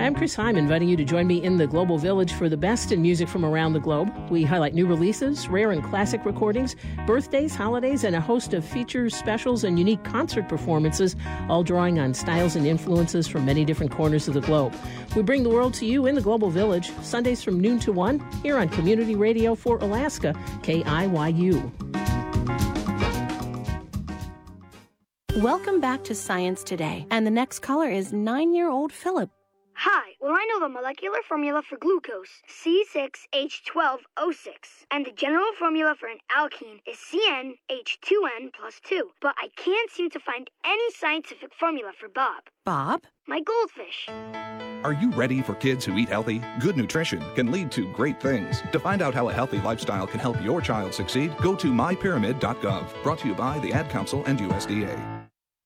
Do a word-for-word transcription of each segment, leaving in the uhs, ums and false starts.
I'm Chris Heim, inviting you to join me in the Global Village for the best in music from around the globe. We highlight new releases, rare and classic recordings, birthdays, holidays, and a host of features, specials, and unique concert performances, all drawing on styles and influences from many different corners of the globe. We bring the world to you in the Global Village, Sundays from noon to one, here on Community Radio for Alaska, K I Y U. Welcome back to Science Today, and the next caller is nine-year-old Philip. Hi, well I know the molecular formula for glucose, C six H twelve O six, and the general formula for an alkene is C N H two N plus two, but I can't seem to find any scientific formula for Bob. Bob? My goldfish. Are you ready for kids who eat healthy? Good nutrition can lead to great things. To find out how a healthy lifestyle can help your child succeed, go to my pyramid dot gov. Brought to you by the Ad Council and U S D A.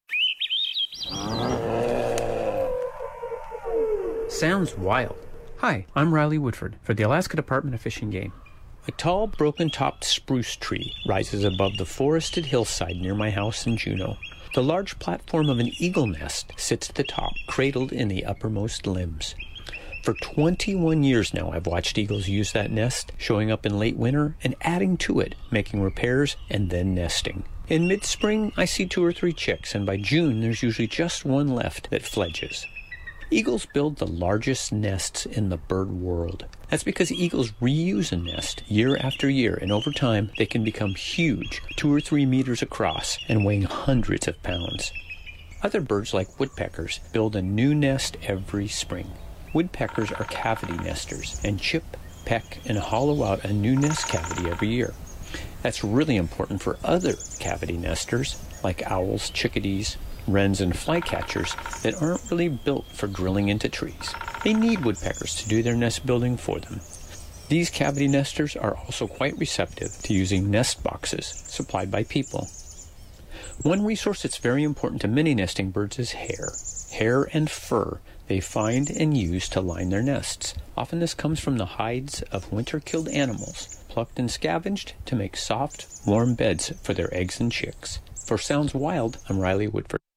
Sounds wild. Hi, I'm Riley Woodford for the Alaska Department of Fish and Game. A tall, broken-topped spruce tree rises above the forested hillside near my house in Juneau. The large platform of an eagle nest sits at the top, cradled in the uppermost limbs. For twenty-one years now, I've watched eagles use that nest, showing up in late winter and adding to it, making repairs and then nesting. In mid-spring, I see two or three chicks, and by June, there's usually just one left that fledges. Eagles build the largest nests in the bird world. That's because eagles reuse a nest year after year, and over time, they can become huge, two or three meters across, and weighing hundreds of pounds. Other birds, like woodpeckers, build a new nest every spring. Woodpeckers are cavity nesters, and chip, peck, and hollow out a new nest cavity every year. That's really important for other cavity nesters, like owls, chickadees, wrens, and flycatchers that aren't really built for drilling into trees. They need woodpeckers to do their nest building for them. These cavity nesters are also quite receptive to using nest boxes supplied by people. One resource that's very important to many nesting birds is hair. Hair and fur they find and use to line their nests. Often this comes from the hides of winter-killed animals, plucked and scavenged to make soft, warm beds for their eggs and chicks. For Sounds Wild, I'm Riley Woodford.